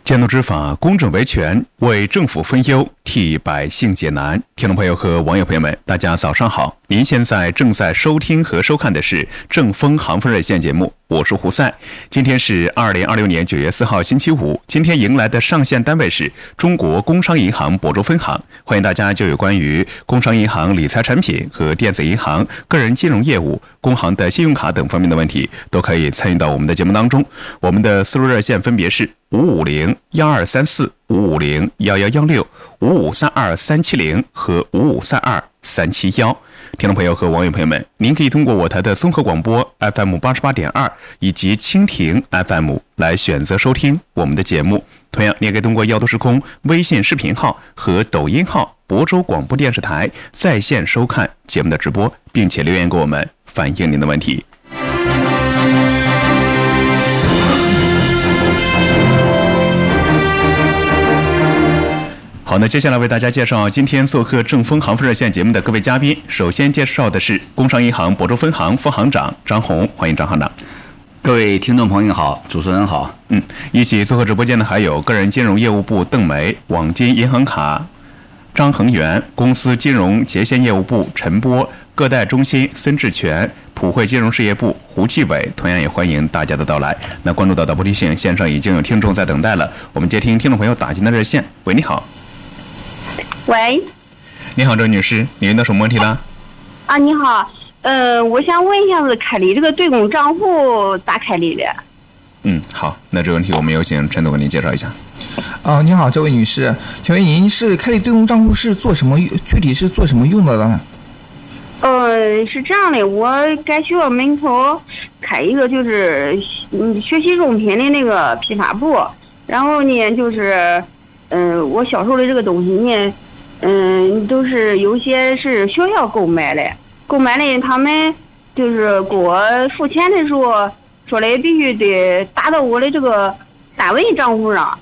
监督执法，公正维权，为政府分忧，替百姓解难。听众朋友和网友朋友们，大家早上好！您现在正在收听和收看的是正风航风热线节目，我是胡赛。今天是2026年9月4号星期五，今天迎来的上线单位是中国工商银行亳州分行。欢迎大家就有关于工商银行理财产品和电子银行、个人金融业务、工行的信用卡等方面的问题，都可以参与到我们的节目当中。我们的思路热线分别是550-1234、550-1116、5532370和5532371。听众朋友和网友朋友们，您可以通过我台的综合广播 FM88.2 以及蜻蜓 FM 来选择收听我们的节目。同样，你也可以通过耀都时空微信视频号和抖音号亳州广播电视台在线收看节目的直播，并且留言给我们反映您的问题。好，那接下来为大家介绍今天做客正风航风热线节目的各位嘉宾。首先介绍的是工商银行亳州分行副行长张红，欢迎张行长。 各位听众朋友好，主持人好。 一起做客直播间的还有个人金融业务部邓梅、网金银行卡张恒元、公司金融结线业务部陈波、各贷中心孙志全、普惠金融事业部胡继伟，同样也欢迎大家的到来。那关注到导播提醒，线上已经有听众在等待了，我们接听听众朋友打进的热线。喂，你好。 喂， 你好，周女士，你遇到什么问题了？ 你好，我想问一下子开立这个对公账户咋开立的？ 好，那这个问题我们有请陈总给您介绍一下。 你好，这位女士，请问您是开立对公账户是做什么？具体是做什么用的呢？ 是这样的，我在学校门口开一个就是学习用品的那个批发部，然后呢就是我销售的这个东西呢。都是有些是学校购买的，他们就是给我付钱的时候说的必须得打到我的这个单位账户上，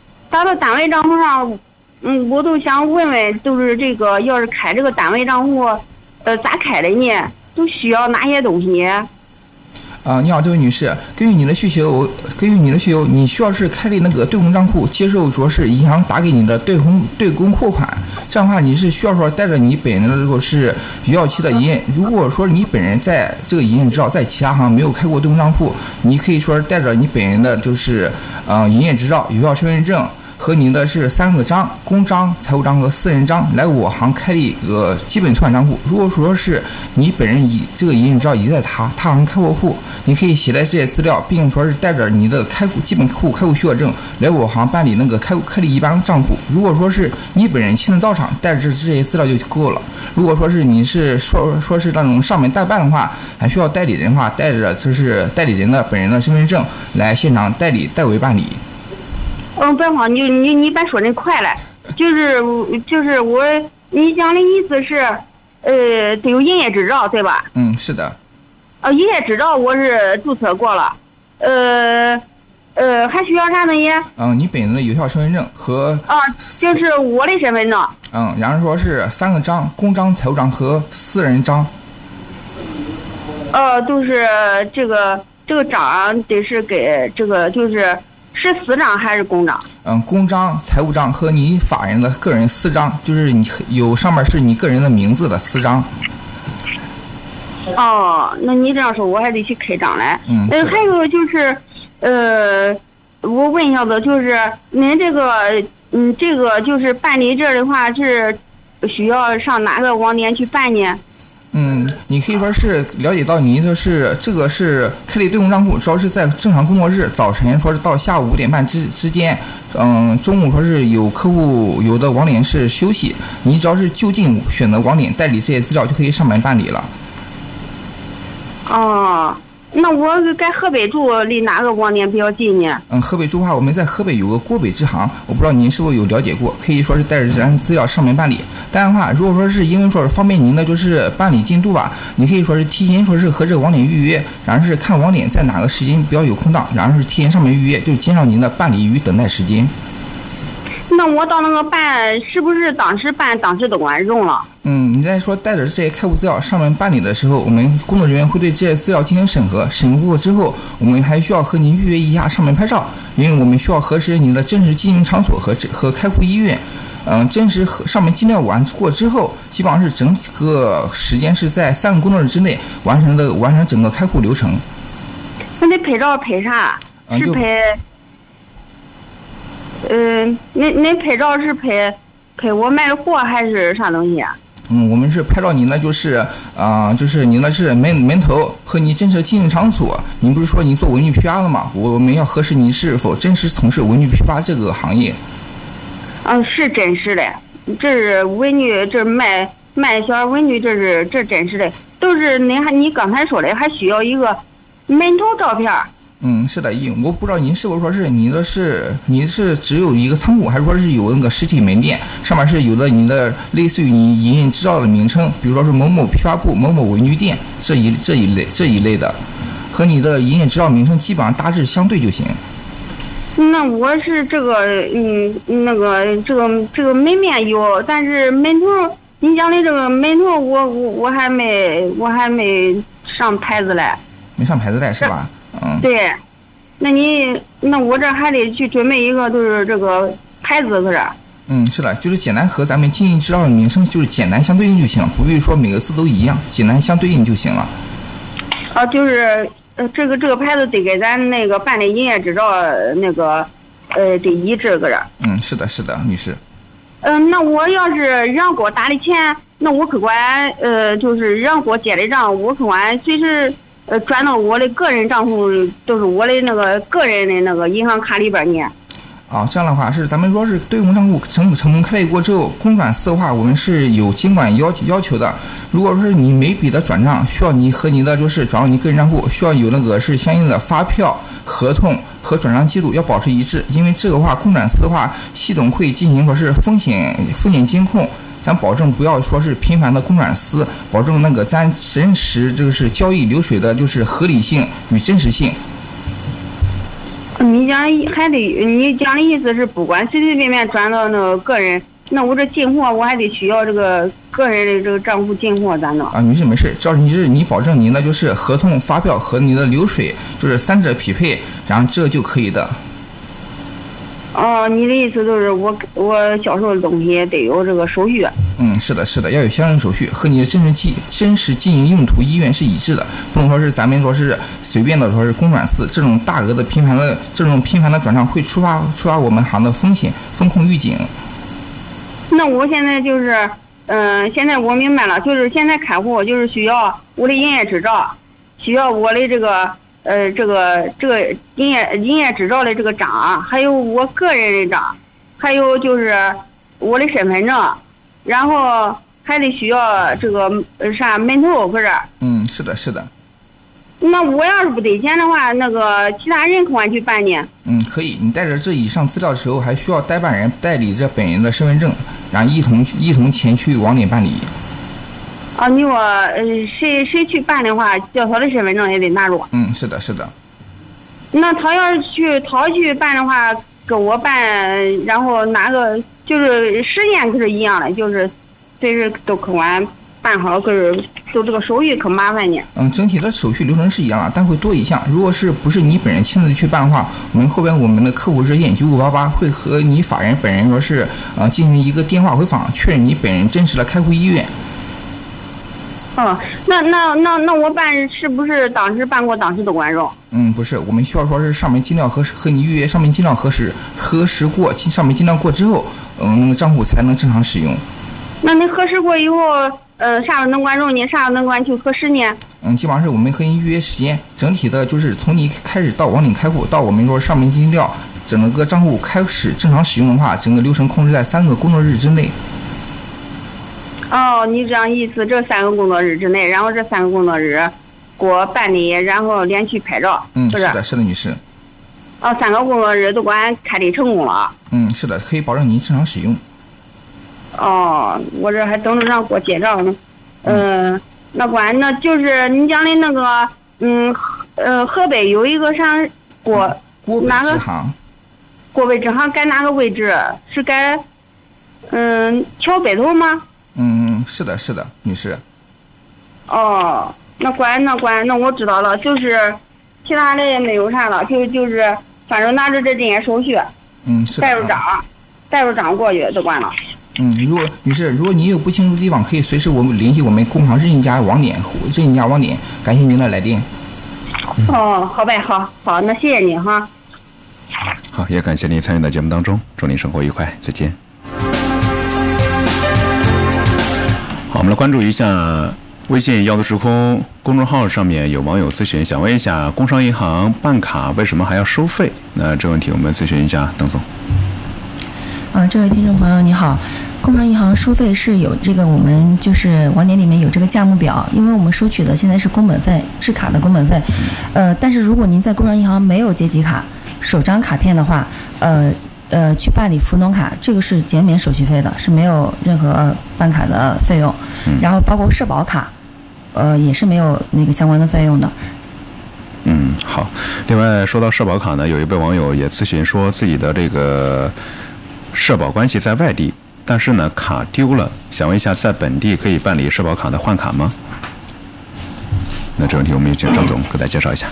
我都想问问，就是这个要是开这个单位账户，咋开的呢？都需要哪些东西？ 你好，这位女士，根据你的需求，你需要是开立那个对公账户，接受说是银行打给你的对公货款，这样的话你是需要说带着你本人的这个是有效期的银业。如果说你本人在这个银业执照在其他行没有开过对公账户，你可以说是带着你本人的就是营业执照、有效身份证和您的是3个章：公章、财务章和私人章，来我行开立一个基本存款账户。如果说是你本人以这个营业执照已在他行开过户，你可以携带这些资料，并说是带着你的基本户开户许可证来我行办理那个开立一般账户。如果说是你本人亲自到场，带着这些资料就够了。如果说是你是说是那种上门代办的话，还需要代理人的话，带着就是代理人的本人的身份证来现场代为办理。 不好，你别说那快了，就是我，你讲的意思是，得有营业执照对吧？ 是的。 营业执照我是注册过了，还需要啥东西？ 你本人的有效身份证和就是我的身份证。 然后说是3个章：公章、财务章和私人章。 都是这个章得是给这个是私章还是公章？ 公章、财务章和你法人的个人私章，就是你有上面是你个人的名字的私章。 那你这样说，我还得去开章来。还有就是，我问一下子，就是您这个就是办理这的话，是需要上哪个网点去办呢？ 你可以说是了解到您的是这个是开立对公账户，主要是在正常工作日早晨说是到下午5点半之间，中午说是有客户有的网点是休息，你只要是就近选择网点代理这些资料就可以上门办理了。 那我在河北住，离哪个网点比较近呢？ 河北住的话，我们在河北有个郭北支行，我不知道您是否有了解过，可以说是带着这资料上门办理。当然的话，如果说是因为说是方便您的就是办理进度吧，你可以说是提前说是和这个网点预约，然后是看网点在哪个时间比较有空档，然后是提前上门预约，就减少您的办理与等待时间。 那我到那个办，是不是当时办当时都管用了？ 你在说带着这些开户资料上门办理的时候，我们工作人员会对这些资料进行审核，审核过之后，我们还需要和您预约一下上门拍照，因为我们需要核实您的真实经营场所和开户医院。真实上面尽料完过之后，基本上是整个时间是在3个工作日之内完成整个开户流程。 那得拍照拍啥？是拍？那拍照是拍我卖的货还是啥东西啊？ 我们是拍照您的就是您的是门头和你真实的经营场所。您不是说您做文具批发的吗？我们要核实您是否真实从事文具批发这个行业。 是真实的，这是文具，这卖小文具，这真实的，都是你刚才说的，还需要一个门头照片。 是的，我不知道您是否说是你是只有一个仓库，还是说是有那个实体门店，上面是有的你的类似于你营业执照的名称，比如说是某某批发部、某某文具店这一类的，和你的营业执照名称基本上大致相对就行。 那我是这个这个门面有，但是门头，你讲的这个门头，我还没上牌子来。没上牌子来是吧？对，那我这还得去准备一个，就是这个牌子可是。 是的，就是简单和咱们经营执照的名称就是简单相对应就行了，不必说每个字都一样，简单相对应就行了。 就是这个牌子得给咱那个办的营业执照那个得一致个着。 是的，女士。 那我要是让给我打的钱，那我可管就是让给我结的账，我可管随时转到我的个人账户，都是我的那个个人的那个银行卡里边呢。 这样的话是咱们说是对公账户成功开立过之后，公转私的话，我们是有监管要求的。如果说是你每笔的转账需要你和你的就是转到你个人账户，需要有那个是相应的发票、合同和转账记录要保持一致，因为这个话公转私的话，系统会进行说是风险监控，咱保证不要说是频繁的公转私，保证那个咱真实这个是交易流水的就是合理性与真实性。 你讲的意思是，不管随随便便转到那个个人，那我这进货我还得需要这个个人的这个账户进货咋弄？ 女士没事，只要你保证您的就是合同、发票和你的流水就是3者匹配，然后这就可以的。 你的意思就是我销售的东西得有这个手续。 是的，要有相应手续，和你的真实经营用途意愿是一致的，不能说是咱们说是随便的说是公转私，这种大额的频繁的转账会触发我们行的风险风控预警。 那我现在就是，现在我明白了，就是现在开户就是需要我的营业执照，需要我的这个营业执照的这个章，还有我个人的章，还有就是我的身份证。然后还得需要这个啥门头，不是？ 是的。 那我要是不得钱的话，那个其他人可管去办呢？ 可以。你带着这以上资料的时候，还需要代办人代理着本人的身份证，然后一同前去网点办理。 你说谁去办的话，叫他的身份证也得拿着。 是的。 那他要是去办的话，跟我办，然后拿个。就是时间可是一样的，就是随时都可管办好，可是就这个手续可麻烦呢。 整体的手续流程是一样的，但会多一项。如果是不是你本人亲自去办的话，我们的客户热线9588会和你法人本人说是进行一个电话回访，确认你本人真实的开户意愿。 那我办是不是当时办过，当时都管用？ 不是，我们需要说是上面尽料和你预约上面尽料核实过，上面尽料过之后，那个账户才能正常使用。 那你核实过以后，啥时候能管用呢？啥时候能管去核实呢？ 基本上是我们和您预约时间，整体的就是从你开始到网点开户，到我们说上面尽料，整个账户开始正常使用的话，整个流程控制在3个工作日之内。 你这样意思，这3个工作日之内，然后这3个工作日给我办理，然后连续拍照。 是的，女士。 3个工作日都管开立成功了。 是的，可以保证您正常使用。 我这还等着让给我结账呢。那就是你讲的那个，河北有一个啥国北支行。 国北支行改哪个位置？是改桥北头吗？ 是的，是的，女士。 哦，那我知道了，就是其他的也没有啥了，就是反正拿着这些手续， 是的。 带入章过去就完了。 女士，如果你有不清楚的地方，可以随时联系我们工厂任意家网点。感谢您的来电。 哦，好呗，好，那谢谢你哈。 好，也感谢您参与到节目当中，祝您生活愉快，再见。好，我们来关注一下微信要的时空公众号上面有网友咨询，想问一下工商银行办卡为什么还要收费？那这个问题我们咨询一下邓总。 这位听众朋友你好，工商银行收费是有这个，我们就是网点里面有这个价目表，因为我们收取的现在是工本费，制卡的工本费。但是如果您在工商银行没有阶级卡、首张卡片的话，去办理福农卡，这个是减免手续费的，是没有任何办卡的费用。然后包括社保卡，也是没有那个相关的费用的。 好。另外说到社保卡呢，有一位网友也咨询说自己的这个社保关系在外地，但是呢卡丢了，想问一下在本地可以办理社保卡的换卡吗？那这问题我们也请张总给大家介绍一下。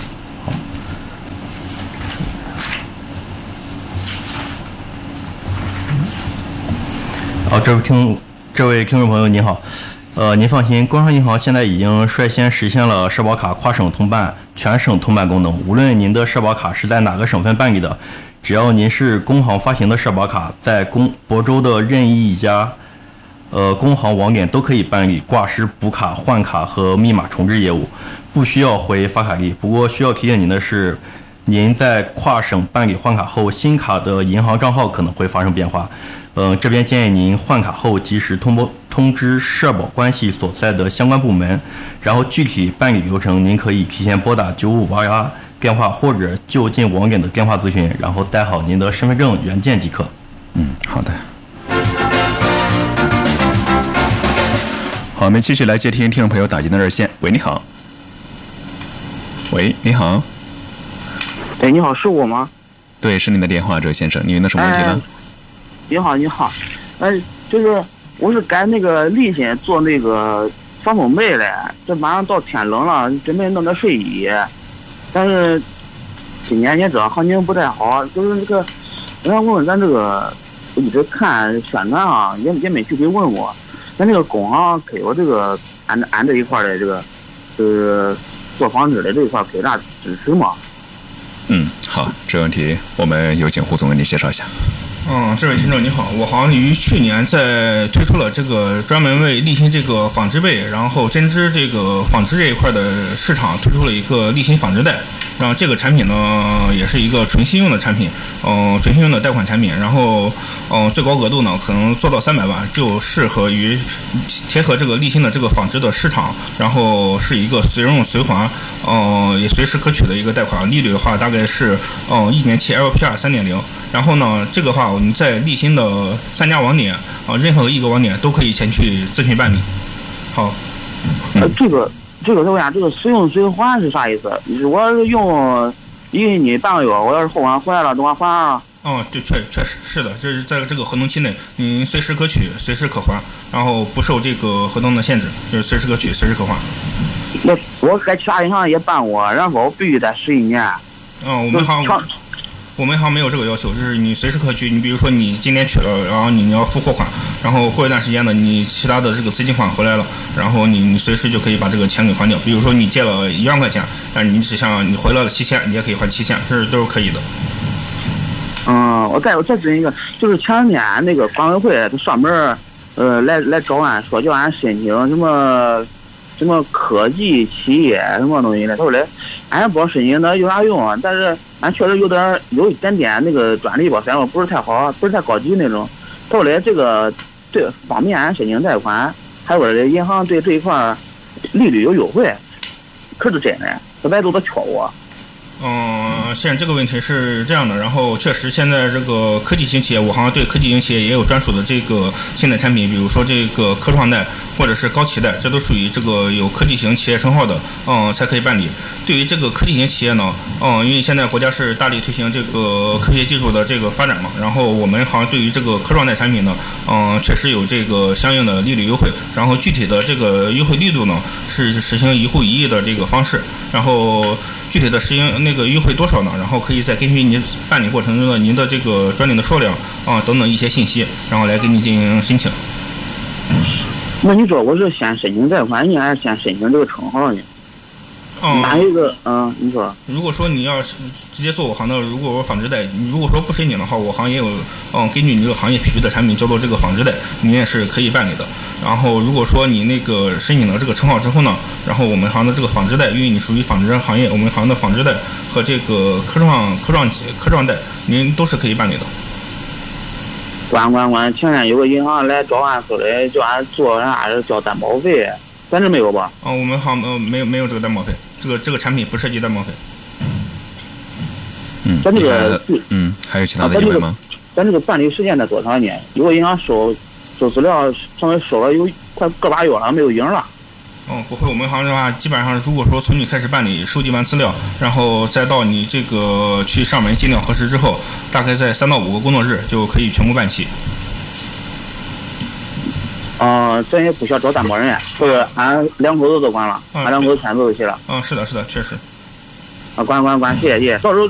好，这位听众朋友您好，您放心，工商银行现在已经率先实现了社保卡跨省通办、全省通办功能。无论您的社保卡是在哪个省份办理的，只要您是工行发行的社保卡，在亳州的任意一家工行网点都可以办理挂失、补卡、换卡和密码重置业务，不需要回发卡地。不过需要提醒您的是，您在跨省办理换卡后，新卡的银行账号可能会发生变化。这边建议您换卡后及时通知社保关系所在的相关部门，然后具体办理流程您可以提前拨打9588电话或者就近网点的电话咨询，然后带好您的身份证原件即可。 好的。好，我们继续来接听听众朋友打进的热线。喂，你好。喂，你好。 哎，你好，是我吗？ 对，是您的电话，这位先生，您有什么问题呢？ 你好，就是我是赶那个立新做那个防风被嘞，这马上到天冷了，准备弄点睡衣，但是今年你知道行情不太好，就是这个，我想问问咱这个，我一直看宣传啊，也没具体问我，咱这个工行给我这个俺这一块的这个，做纺织的这一块给啥支持吗？ 好，这个问题我们有请胡总为您介绍一下。 这位听众你好，我好像于去年在推出了这个专门为立新这个纺织被，然后针织这个纺织这一块的市场推出了一个立新纺织贷，然后这个产品呢也是一个纯信用的产品，纯信用的贷款产品，然后最高额度呢可能做到300万，就适合于贴合这个立新的这个纺织的市场，然后是一个随用随还，也随时可取的一个贷款，利率的话大概是1年期 LPR 3.0，然后呢这个话我们在立新的3家网点任何一个网点都可以前去咨询办理。好， 这个问下，这个随用随还是啥意思？我用你半个月，我要是后还回来了，都还还啊？ 这确实是的，这是在这个合同期内，您随时可取，随时可还，然后不受这个合同的限制，就是随时可取，随时可还。 那我在其他银行也办过，然后我必须得11年。 我们银行没有这个要求，就是你随时可取。你比如说你今天取了，然后你要付货款，然后过一段时间呢，你其他的这个资金款回来了，然后你随时就可以把这个钱给还掉。比如说你借了1万块钱，但是你只想你回来了7000，你也可以还7000，这都是可以的。 我再咨询一个，就是前2天那个管委会他上门来找俺说叫俺申请什么科技企业什么东西的，他说嘞，俺也不知道申请的有啥用啊，但是俺确实有一点点那个专利吧，反正不是太好，不是太高级那种。他说嘞，这个对方便俺申请贷款，还有嘞银行对这一块利率有优惠，可是真的，这外头都缺我。 现在这个问题是这样的，然后确实现在这个科技型企业，我好像对科技型企业也有专属的这个现代产品，比如说这个科创贷或者是高企贷，这都属于这个有科技型企业称号的，才可以办理。对于这个科技型企业呢，因为现在国家是大力推行这个科学技术的这个发展嘛，然后我们好像对于这个科创贷产品呢，确实有这个相应的利率优惠，然后具体的这个优惠力度呢是实行一户一亿的这个方式，然后具体的实行那个优惠多少呢？然后可以再根据您办理过程中的您的这个专利的数量等等一些信息，然后来给你进行申请。 那你说我是先申请贷款呢，还是先申请这个称号呢？哪一个？你说。如果说你要是直接做我行的，如果我纺织贷，如果说不申请的话，我行也有根据你这个行业匹配的产品叫做这个纺织贷，你也是可以办理的。然后如果说你那个申请了这个称号之后呢，然后我们行的这个纺织贷，因为你属于纺织行业，我们行的纺织贷和这个科创贷，您都是可以办理的。关，前天有个银行来找俺说的，叫俺做啥交担保费，咱这没有吧？我们行没有这个担保费，这个产品不涉及担保费。咱这个还有其他的疑问吗？ 咱这个办理时间得多长呢？有个银行收资料，上面收了有快个把月了，没有影了。不会，我们行的话，基本上如果说从你开始办理，收集完资料，然后再到你这个去上门尽量核实之后，大概在3到5个工作日就可以全部办齐。咱也不需要找担保人，或者俺两口子都管了，俺两口子签字就行了。是的，确实。关，谢谢。到时候。